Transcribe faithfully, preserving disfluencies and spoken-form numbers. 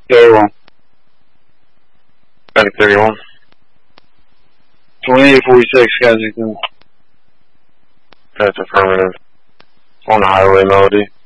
thirty-one. Medic thirty-one. twenty-eight forty-six, Kensington. That's affirmative. On the highway, Melody.